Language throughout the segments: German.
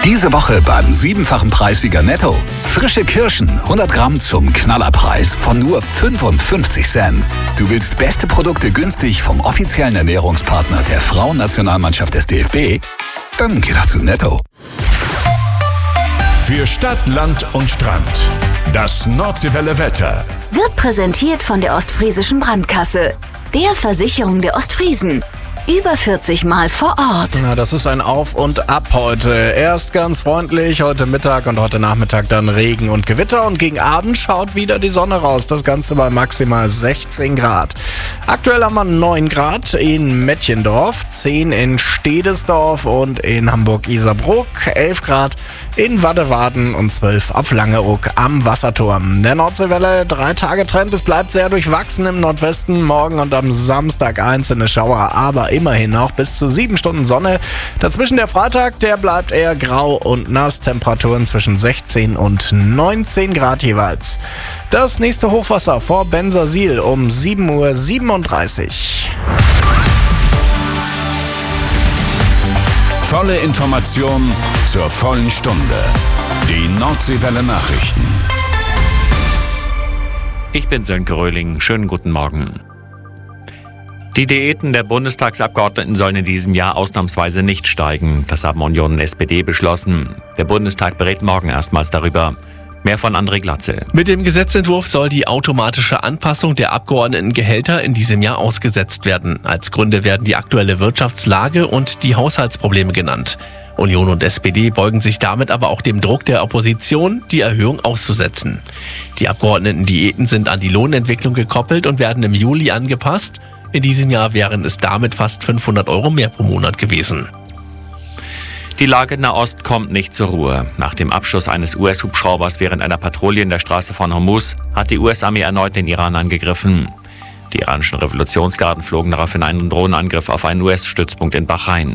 Diese Woche beim 7-fachen Preissieger Netto. Frische Kirschen, 100 Gramm zum Knallerpreis von nur 55 Cent. Du willst beste Produkte günstig vom offiziellen Ernährungspartner der Frauennationalmannschaft des DFB? Dann geh doch zu Netto. Für Stadt, Land und Strand. Das Nordseewelle Wetter. Wird präsentiert von der Ostfriesischen Brandkasse, der Versicherung der Ostfriesen. Über 40 Mal vor Ort. Na, das ist ein Auf und Ab heute. Erst ganz freundlich, heute Mittag und heute Nachmittag dann Regen und Gewitter. Und gegen Abend schaut wieder die Sonne raus. Das Ganze bei maximal 16 Grad. Aktuell haben wir 9 Grad in Mettjendorf, 10 in Stedesdorf und in Hamburg-Isarbruck, 11 Grad in Waddewaden und 12 auf Langeoog am Wasserturm. Der Nordseewelle 3-Tage-Trend, es bleibt sehr durchwachsen im Nordwesten. Morgen und am Samstag einzelne Schauer, aber immerhin noch bis zu 7 Stunden Sonne. Dazwischen der Freitag, der bleibt eher grau und nass. Temperaturen zwischen 16 und 19 Grad jeweils. Das nächste Hochwasser vor Bensersiel um 7:37 Uhr. Volle Information zur vollen Stunde. Die Nordseewelle Nachrichten. Ich bin Sönke Röhling. Schönen guten Morgen. Die Diäten der Bundestagsabgeordneten sollen in diesem Jahr ausnahmsweise nicht steigen. Das haben Union und SPD beschlossen. Der Bundestag berät morgen erstmals darüber. Mehr von André Glatze. Mit dem Gesetzentwurf soll die automatische Anpassung der Abgeordnetengehälter in diesem Jahr ausgesetzt werden. Als Gründe werden die aktuelle Wirtschaftslage und die Haushaltsprobleme genannt. Union und SPD beugen sich damit aber auch dem Druck der Opposition, die Erhöhung auszusetzen. Die Abgeordnetendiäten sind an die Lohnentwicklung gekoppelt und werden im Juli angepasst. In diesem Jahr wären es damit fast 500 € mehr pro Monat gewesen. Die Lage in Nahost kommt nicht zur Ruhe. Nach dem Abschuss eines US-Hubschraubers während einer Patrouille in der Straße von Hormuz hat die US-Armee erneut den Iran angegriffen. Die iranischen Revolutionsgarden flogen daraufhin einen Drohnenangriff auf einen US-Stützpunkt in Bahrain.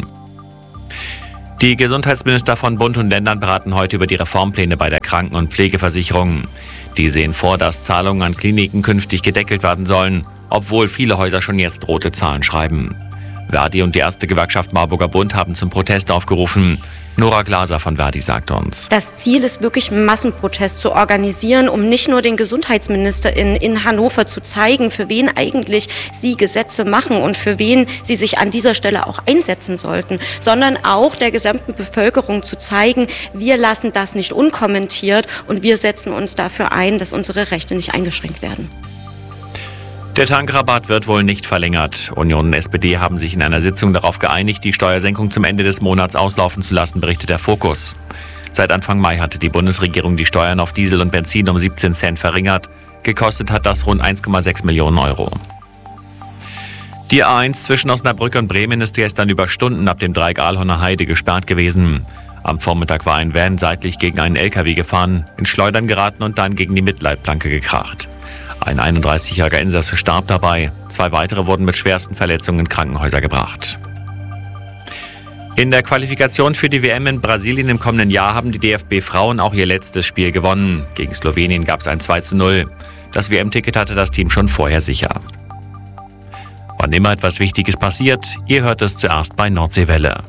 Die Gesundheitsminister von Bund und Ländern beraten heute über die Reformpläne bei der Kranken- und Pflegeversicherung. Die sehen vor, dass Zahlungen an Kliniken künftig gedeckelt werden sollen, obwohl viele Häuser schon jetzt rote Zahlen schreiben. Verdi und die erste Gewerkschaft Marburger Bund haben zum Protest aufgerufen. Nora Glaser von Verdi sagt uns: Das Ziel ist wirklich, einen Massenprotest zu organisieren, um nicht nur den Gesundheitsminister in Hannover zu zeigen, für wen eigentlich sie Gesetze machen und für wen sie sich an dieser Stelle auch einsetzen sollten, sondern auch der gesamten Bevölkerung zu zeigen, wir lassen das nicht unkommentiert und wir setzen uns dafür ein, dass unsere Rechte nicht eingeschränkt werden. Der Tankrabatt wird wohl nicht verlängert. Union und SPD haben sich in einer Sitzung darauf geeinigt, die Steuersenkung zum Ende des Monats auslaufen zu lassen, berichtet der Fokus. Seit Anfang Mai hatte die Bundesregierung die Steuern auf Diesel und Benzin um 17 Cent verringert. Gekostet hat das rund 1,6 Millionen €. Die A1 zwischen Osnabrück und Bremen ist gestern über Stunden ab dem Dreieck Alhorner Heide gesperrt gewesen. Am Vormittag war ein Van seitlich gegen einen LKW gefahren, ins Schleudern geraten und dann gegen die Mittelleitplanke gekracht. Ein 31-jähriger Insasse starb dabei. 2 weitere wurden mit schwersten Verletzungen in Krankenhäuser gebracht. In der Qualifikation für die WM in Brasilien im kommenden Jahr haben die DFB-Frauen auch ihr letztes Spiel gewonnen. Gegen Slowenien gab es ein 2:0. Das WM-Ticket hatte das Team schon vorher sicher. Wann immer etwas Wichtiges passiert, ihr hört es zuerst bei Nordseewelle.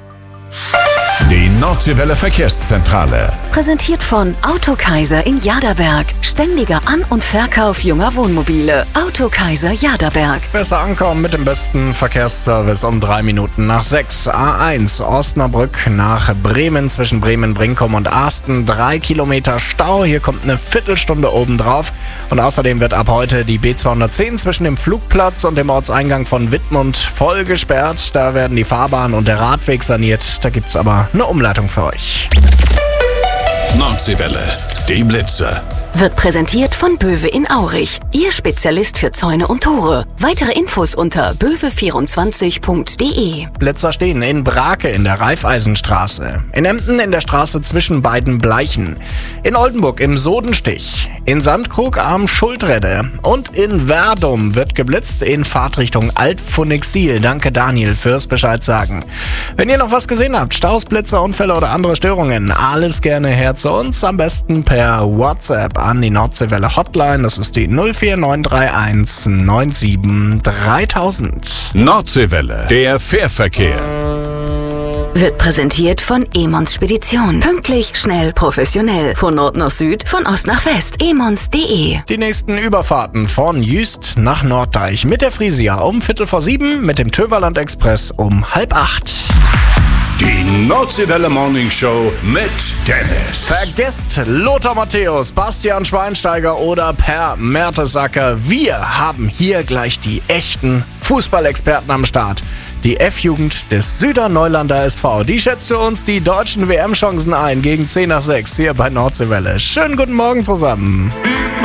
Die Nordseewelle Verkehrszentrale. Präsentiert von Autokaiser in Jaderberg. Ständiger An- und Verkauf junger Wohnmobile. Autokaiser Jaderberg. Besser ankommen mit dem besten Verkehrsservice um 6:03. A1 Osnabrück nach Bremen zwischen Bremen-Brinkum und Asten. 3 Kilometer Stau. Hier kommt eine Viertelstunde obendrauf. Und außerdem wird ab heute die B210 zwischen dem Flugplatz und dem Ortseingang von Wittmund voll gesperrt. Da werden die Fahrbahn und der Radweg saniert. Da gibt's aber eine Umleitung für euch. Nordseewelle, die Blitze. Wird präsentiert von Böwe in Aurich. Ihr Spezialist für Zäune und Tore. Weitere Infos unter böwe24.de. Blitzer stehen in Brake in der Raiffeisenstraße. In Emden in der Straße zwischen beiden Bleichen. In Oldenburg im Sodenstich. In Sandkrug am Schuldredde. Und in Verdum wird geblitzt in Fahrtrichtung Altpfannigsiel. Danke Daniel fürs Bescheid sagen. Wenn ihr noch was gesehen habt, Staus, Blitzer, Unfälle oder andere Störungen, alles gerne her zu uns. Am besten per WhatsApp an die Nordseewelle Hotline. Das ist die 04931 97 3000. Nordseewelle, der Fährverkehr. Wird präsentiert von Emons Spedition. Pünktlich, schnell, professionell. Von Nord nach Süd, von Ost nach West. emons.de. Die nächsten Überfahrten von Jüst nach Norddeich mit der Frisia um 7:15, mit dem Töverland Express um 7:30. Die Nordseewelle Morning Show mit Dennis. Vergesst Lothar Matthäus, Bastian Schweinsteiger oder Per Mertesacker. Wir haben hier gleich die echten Fußballexperten am Start. Die F-Jugend des Süderneuländer SV. Die schätzt für uns die deutschen WM-Chancen ein gegen 5:10 hier bei Nordseewelle. Schönen guten Morgen zusammen.